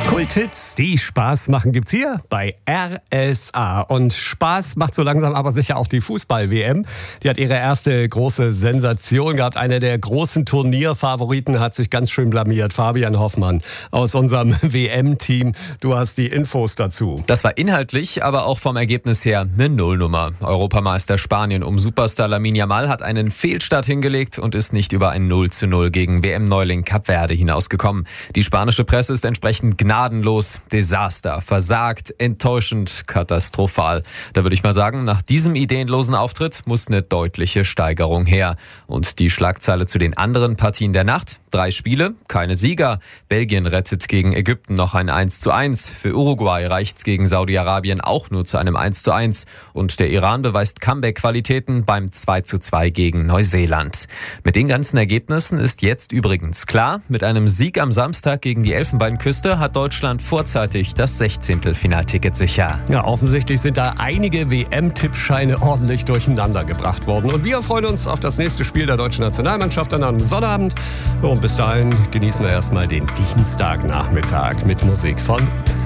Kulthits, die Spaß machen, gibt's hier bei RSA. Und Spaß macht so langsam aber sicher auch die Fußball-WM. Die hat ihre erste große Sensation gehabt. Einer der großen Turnierfavoriten hat sich ganz schön blamiert. Fabian Hoffmann aus unserem WM-Team. Du hast die Infos dazu. Das war inhaltlich, aber auch vom Ergebnis her eine Nullnummer. Europameister Spanien um Superstar Lamine Yamal hat einen Fehlstart hingelegt und ist nicht über ein 0:0 gegen WM-Neuling Kap Verde hinausgekommen. Die spanische Presse ist entsprechend gnadenlos, Desaster, versagt, enttäuschend, katastrophal. Da würde ich mal sagen, nach diesem ideenlosen Auftritt muss eine deutliche Steigerung her. Und die Schlagzeile zu den anderen Partien der Nacht: 3 Spiele, keine Sieger. Belgien rettet gegen Ägypten noch ein 1:1. Für Uruguay reicht's gegen Saudi-Arabien auch nur zu einem 1:1. Und der Iran beweist Comeback-Qualitäten beim 2:2 gegen Neuseeland. Mit den ganzen Ergebnissen ist jetzt übrigens klar, mit einem Sieg am Samstag gegen die Elfenbeinküste hat Deutschland vorzeitig das 16-Finalticket sicher. Ja, offensichtlich sind da einige WM-Tippscheine ordentlich durcheinander gebracht worden. Und wir freuen uns auf das nächste Spiel der deutschen Nationalmannschaft dann am Sonnabend. Und bis dahin genießen wir erstmal den Dienstagnachmittag mit Musik von